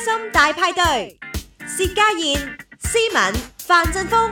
心大派對，薛家燕、思敏、范振鋒。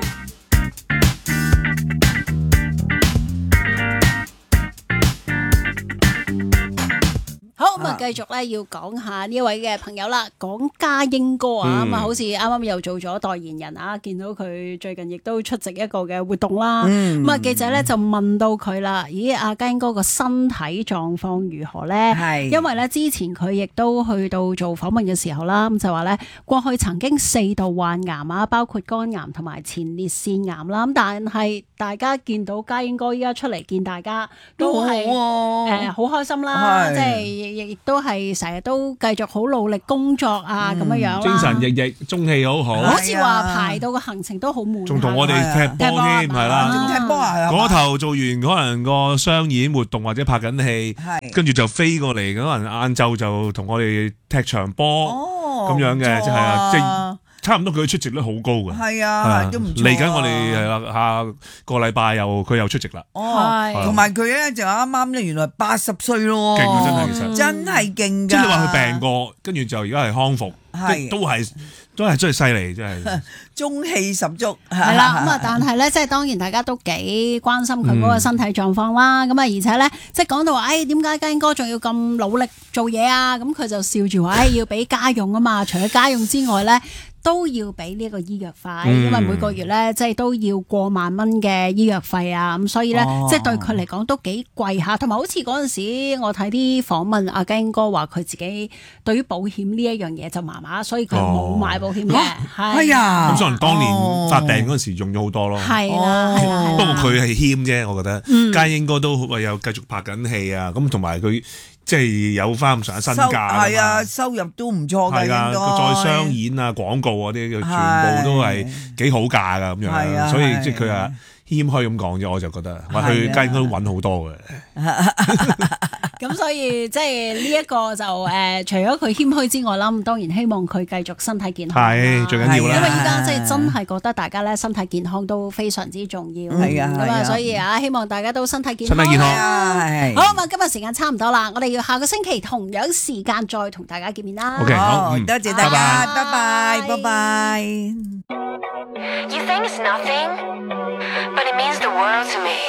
好咁啊，繼續咧要講下呢一位嘅朋友啦，講家英哥啊，咁啊，好似啱啱又做咗代言人啊，見到佢最近亦都出席一個嘅活動啦。咁啊，記者咧就問到佢啦，咦，阿家英哥個身體狀況如何咧？係，因為咧之前佢亦都去到做訪問嘅時候啦，咁就話咧過去曾經4度患癌啊，包括肝癌同埋前列腺癌啦。咁但係大家見到家英哥依家出嚟見大家都係好開心啦，即係。亦都係成日都繼續好努力工作啊，咁樣樣精神奕奕，中氣好好。 好似話排到個行程都好滿， 仲同我哋踢波添，係啦。 踢波啊！ 嗰頭做完可能個商演活動或者拍緊戲，跟住就飛過嚟，可能晏晝就同我哋踢場波咁樣嘅，即係啊，即係。差唔多佢出席率好高嘅， 係啊，都唔錯。 嚟緊我哋係啦，下個禮拜佢又出席啦。 哦，同埋佢咧就啱啱咧，原來80歲咯， 勁啊！真係其實真係勁㗎。 即係你話佢病過，跟住就而家係康復，都係真係犀利，真係中氣十足。 係啦，咁啊，但係咧，即係當然大家都幾關心佢嗰個身體狀況啦。咁啊，而且咧，即係講到話，點解家英哥仲要咁努力做嘢啊？咁佢就笑住話，要俾家用啊嘛。除咗家用之外咧，都要俾呢一個醫藥費，因為每個月咧即係都要過萬蚊嘅醫藥費啊，咁所以咧即係對佢嚟講都幾貴下，同埋好似嗰陣時我睇啲訪問，阿家英哥話佢自己對於保險呢一樣嘢就麻麻，所以佢冇買保險嘅。 係啊， 咁可能當年發病嗰陣時用咗好多咯。 係啦， 不過佢係謙啫，我覺得家英哥都有繼續拍緊戲啊，咁同埋佢。即係有翻咁上下身價， 係啊，收入都唔錯㗎，應該再商演啊、廣告嗰啲，全部都係幾好價㗎咁樣，所以即係佢啊謙虛咁講啫，我就覺得話佢家英哥都揾好多嘅。 咁所以即係呢一個就除咗佢謙虛之外啦，咁當然希望佢繼續身體健康。 係最緊要啦。因為依家即係真係覺得大家咧身體健康都非常之重要。 係啊， 咁啊，所以啊，希望大家都身體健康。 身體健康。 好咁啊，今日時間差唔多啦，我哋要下個星期同樣時間再同大家見面啦。 OK， 好， 多謝大家，拜拜，拜拜。 You think it's nothing, but it means the world to me.